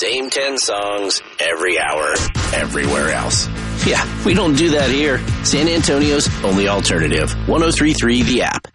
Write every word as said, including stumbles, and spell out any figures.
same ten songs every hour, everywhere else. Yeah, we don't do that here. San Antonio's only alternative. one oh three point three The App.